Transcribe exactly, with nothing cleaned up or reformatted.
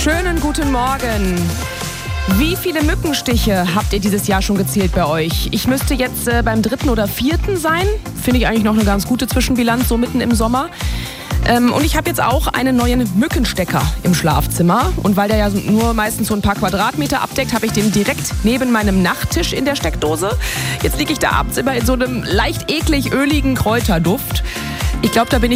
Schönen guten Morgen. Wie viele Mückenstiche habt ihr dieses Jahr schon gezählt bei euch? Ich müsste jetzt äh, beim dritten oder vierten sein. Finde ich eigentlich noch eine ganz gute Zwischenbilanz, so mitten im Sommer. Ähm, und ich habe jetzt auch einen neuen Mückenstecker im Schlafzimmer. Und weil der ja nur meistens so ein paar Quadratmeter abdeckt, habe ich den direkt neben meinem Nachttisch in der Steckdose. Jetzt liege ich da abends immer in so einem leicht eklig öligen Kräuterduft. Ich glaube, da bin ich